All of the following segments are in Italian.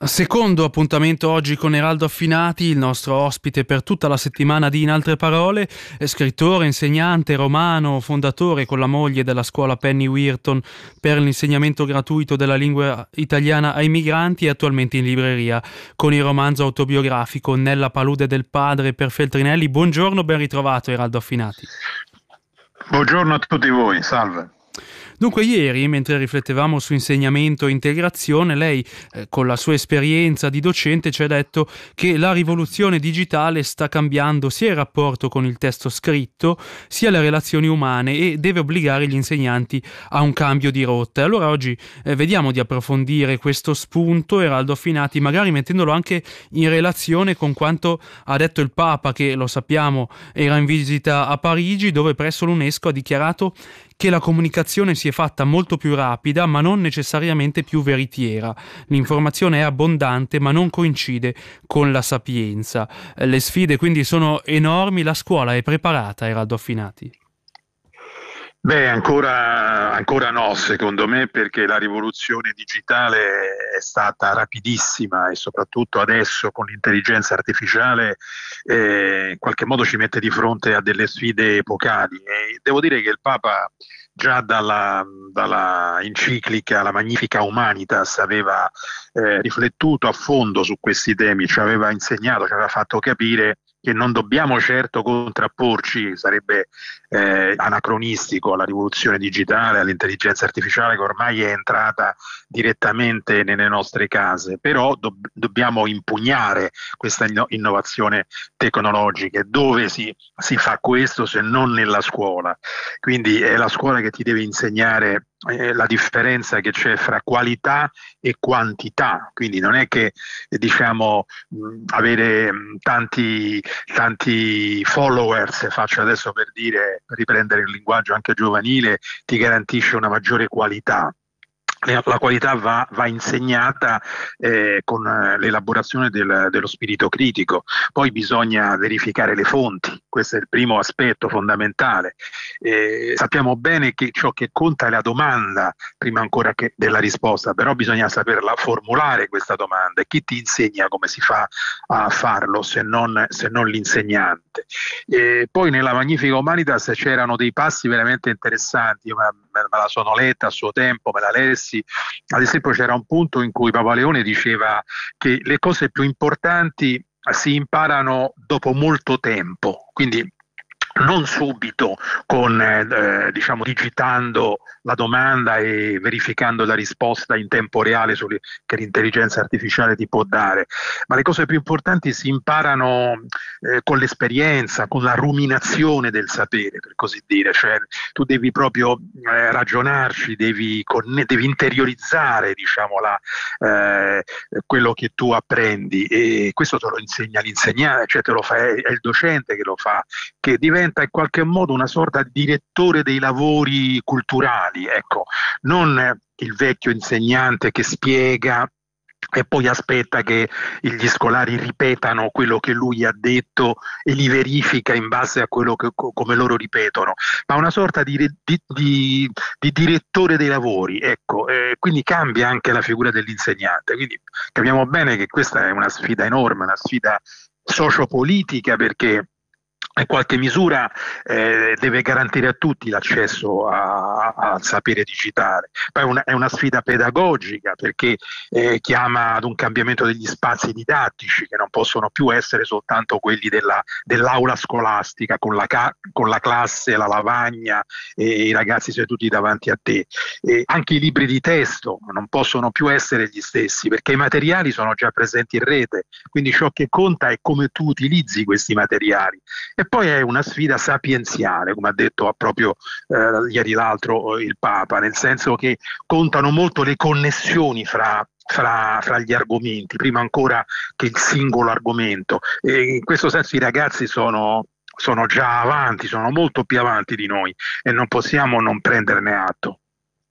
Secondo appuntamento oggi con Eraldo Affinati, il nostro ospite per tutta la settimana di In altre parole, è scrittore, insegnante, romano, fondatore con la moglie della scuola Penny Weirton per l'insegnamento gratuito della lingua italiana ai migranti e attualmente in libreria con il romanzo autobiografico Nella palude del padre per Feltrinelli. Buongiorno, ben ritrovato Eraldo Affinati. Buongiorno a tutti voi, salve. Dunque ieri, mentre riflettevamo su insegnamento e integrazione, lei con la sua esperienza di docente ci ha detto che la rivoluzione digitale sta cambiando sia il rapporto con il testo scritto, sia le relazioni umane e deve obbligare gli insegnanti a un cambio di rotta. E allora oggi vediamo di approfondire questo spunto, Eraldo Affinati, magari mettendolo anche in relazione con quanto ha detto il Papa, che lo sappiamo era in visita a Parigi, dove presso l'UNESCO ha dichiarato che la comunicazione si è fatta molto più rapida ma non necessariamente più veritiera. L'informazione è abbondante ma non coincide con la sapienza. Le sfide quindi sono enormi, la scuola è preparata, Eraldo Affinati? Beh, ancora no, secondo me, perché la rivoluzione digitale è stata rapidissima e soprattutto adesso con l'intelligenza artificiale in qualche modo ci mette di fronte a delle sfide epocali. E devo dire che il Papa già dalla enciclica La Magnifica Humanitas aveva riflettuto a fondo su questi temi, ci aveva insegnato, ci aveva fatto capire che non dobbiamo certo contrapporci, sarebbe anacronistico alla rivoluzione digitale, all'intelligenza artificiale che ormai è entrata direttamente nelle nostre case, però dobbiamo impugnare questa innovazione tecnologica. Dove si fa questo se non nella scuola? Quindi è la scuola che ti deve insegnare la differenza che c'è fra qualità e quantità, quindi non è che diciamo avere tanti followers, faccio adesso per dire, per riprendere il linguaggio anche giovanile, ti garantisce una maggiore qualità. La qualità va insegnata con l'elaborazione dello spirito critico, poi bisogna verificare le fonti, questo è il primo aspetto fondamentale. Sappiamo bene che ciò che conta è la domanda prima ancora che della risposta, però bisogna saperla formulare questa domanda e chi ti insegna come si fa a farlo se non l'insegnante. Poi nella Magnifica Humanitas c'erano dei passi veramente interessanti, io me la sono letta a suo tempo, me la lessi. Ad esempio c'era un punto in cui Papa Leone diceva che le cose più importanti si imparano dopo molto tempo, quindi non subito con diciamo digitando la domanda e verificando la risposta in tempo reale che l'intelligenza artificiale ti può dare, ma le cose più importanti si imparano con l'esperienza, con la ruminazione del sapere, per così dire, cioè tu devi proprio ragionarci, devi interiorizzare diciamo quello che tu apprendi e questo te lo insegna l'insegnante, cioè te lo fa, è il docente che lo fa, che diventa in qualche modo una sorta di direttore dei lavori culturali, ecco, non il vecchio insegnante che spiega e poi aspetta che gli scolari ripetano quello che lui ha detto e li verifica in base a quello che, come loro ripetono, ma una sorta di direttore dei lavori, ecco, quindi cambia anche la figura dell'insegnante, quindi capiamo bene che questa è una sfida enorme, una sfida sociopolitica perché in qualche misura deve garantire a tutti l'accesso al sapere digitale. Poi è una sfida pedagogica perché chiama ad un cambiamento degli spazi didattici che non possono più essere soltanto quelli dell'aula scolastica con la classe, la lavagna e i ragazzi seduti davanti a te. Anche i libri di testo non possono più essere gli stessi perché i materiali sono già presenti in rete, quindi ciò che conta è come tu utilizzi questi materiali. E poi è una sfida sapienziale, come ha detto proprio ieri l'altro il Papa, nel senso che contano molto le connessioni fra gli argomenti, prima ancora che il singolo argomento. E in questo senso i ragazzi sono già avanti, sono molto più avanti di noi e non possiamo non prenderne atto.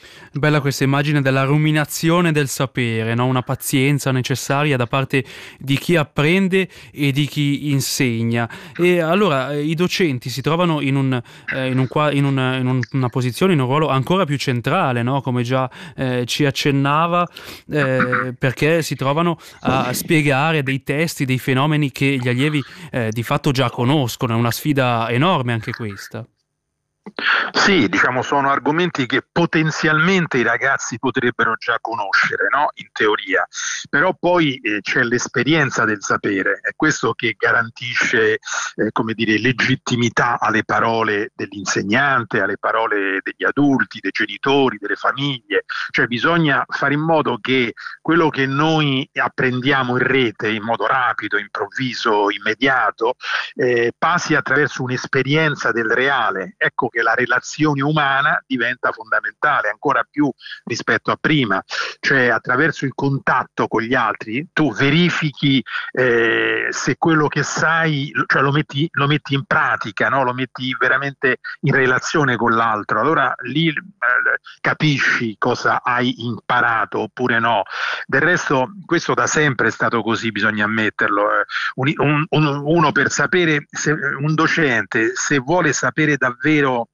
Bella questa immagine della ruminazione del sapere, no? Una pazienza necessaria da parte di chi apprende e di chi insegna. E allora i docenti si trovano in una posizione, in un ruolo ancora più centrale, no? Come già ci accennava, perché si trovano a spiegare dei testi, dei fenomeni che gli allievi di fatto già conoscono. È una sfida enorme anche questa. Sì, diciamo sono argomenti che potenzialmente i ragazzi potrebbero già conoscere, no? In teoria, però poi c'è l'esperienza del sapere, è questo che garantisce, come dire, legittimità alle parole dell'insegnante, alle parole degli adulti, dei genitori, delle famiglie, cioè bisogna fare in modo che quello che noi apprendiamo in rete in modo rapido, improvviso, immediato, passi attraverso un'esperienza del reale. Ecco che la relazione umana diventa fondamentale, ancora più rispetto a prima, cioè attraverso il contatto con gli altri tu verifichi se quello che sai, cioè lo metti in pratica, no? Lo metti veramente in relazione con l'altro, allora lì capisci cosa hai imparato oppure no. Del resto questo da sempre è stato così, bisogna ammetterlo. Uno per sapere, un docente se vuole sapere davvero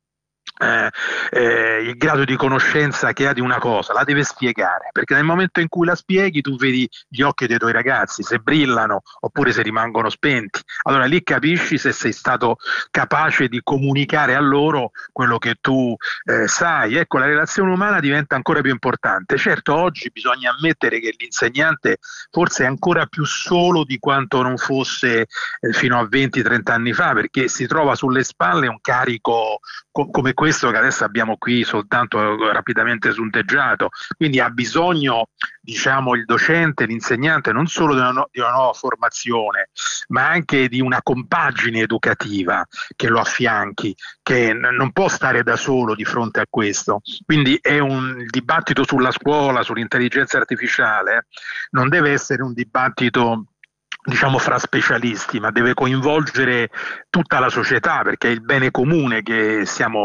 il grado di conoscenza che ha di una cosa, la deve spiegare, perché nel momento in cui la spieghi tu vedi gli occhi dei tuoi ragazzi, se brillano oppure se rimangono spenti, allora lì capisci se sei stato capace di comunicare a loro quello che tu sai. Ecco, la relazione umana diventa ancora più importante. Certo, oggi bisogna ammettere che l'insegnante forse è ancora più solo di quanto non fosse fino a 20-30 anni fa, perché si trova sulle spalle un carico come questo che adesso abbiamo qui soltanto rapidamente sonteggiato, quindi ha bisogno, diciamo, il docente, l'insegnante non solo di una nuova formazione, ma anche di una compagine educativa che lo affianchi, che non può stare da solo di fronte a questo. Quindi il dibattito sulla scuola, sull'intelligenza artificiale, non deve essere un dibattito, diciamo, fra specialisti, ma deve coinvolgere tutta la società, perché è il bene comune che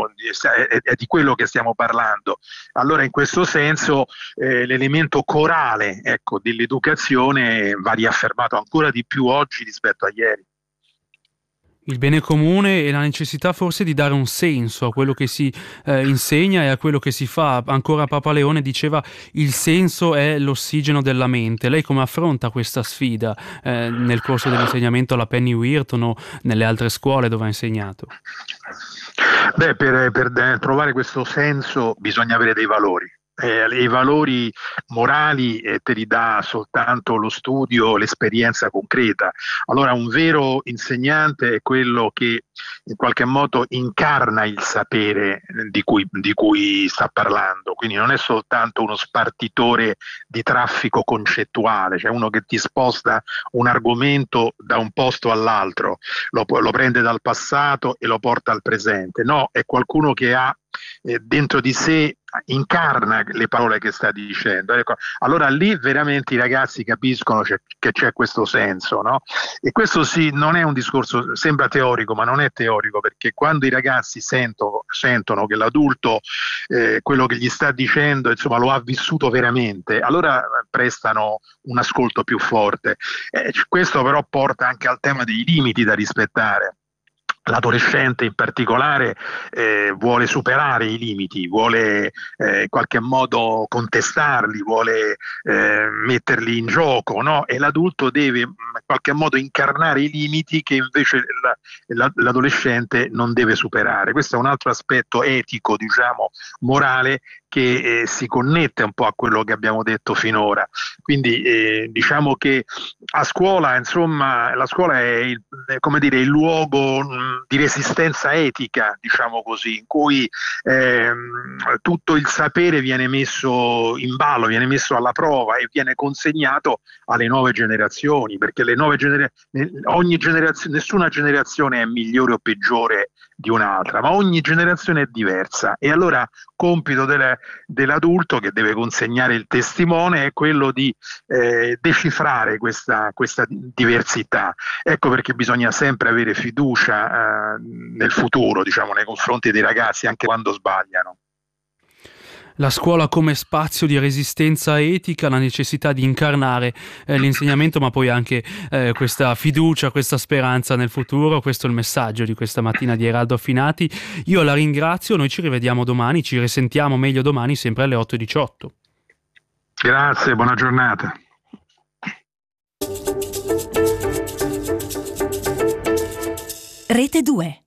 è di quello che stiamo parlando. Allora in questo senso l'elemento corale, ecco, dell'educazione va riaffermato ancora di più oggi rispetto a ieri. Il bene comune e la necessità forse di dare un senso a quello che si insegna e a quello che si fa. Ancora Papa Leone diceva: il senso è l'ossigeno della mente. Lei come affronta questa sfida nel corso dell'insegnamento alla Penny Wheaton o nelle altre scuole dove ha insegnato? Beh, per trovare questo senso bisogna avere dei valori. I valori morali te li dà soltanto lo studio, l'esperienza concreta. Allora un vero insegnante è quello che in qualche modo incarna il sapere di cui sta parlando, quindi non è soltanto uno spartitore di traffico concettuale, cioè uno che ti sposta un argomento da un posto all'altro, lo prende dal passato e lo porta al presente. No, è qualcuno che ha dentro di sé, incarna le parole che sta dicendo. Ecco, allora lì veramente i ragazzi capiscono che c'è questo senso, no? E questo sì, non è un discorso, sembra teorico, ma non è teorico, perché quando i ragazzi sentono che l'adulto quello che gli sta dicendo, insomma, lo ha vissuto veramente, allora prestano un ascolto più forte. Questo però porta anche al tema dei limiti da rispettare. L'adolescente in particolare vuole superare i limiti, vuole in qualche modo contestarli, vuole metterli in gioco, no? E l'adulto deve in qualche modo incarnare i limiti che invece l'adolescente non deve superare. Questo è un altro aspetto etico, diciamo, morale, che si connette un po' a quello che abbiamo detto finora. Quindi diciamo che a scuola, insomma, la scuola è come dire, il luogo di resistenza etica, diciamo così, in cui tutto il sapere viene messo in ballo, viene messo alla prova e viene consegnato alle nuove generazioni, perché nessuna generazione è migliore o peggiore di un'altra, ma ogni generazione è diversa, e allora compito dell'adulto che deve consegnare il testimone è quello di decifrare questa diversità. Ecco perché bisogna sempre avere fiducia nel futuro, diciamo, nei confronti dei ragazzi, anche quando sbagliano. La scuola come spazio di resistenza etica, la necessità di incarnare l'insegnamento, ma poi anche questa fiducia, questa speranza nel futuro. Questo è il messaggio di questa mattina di Eraldo Affinati. Io la ringrazio, noi ci rivediamo domani, ci risentiamo meglio domani sempre alle 8:18. Grazie, buona giornata. Rete 2.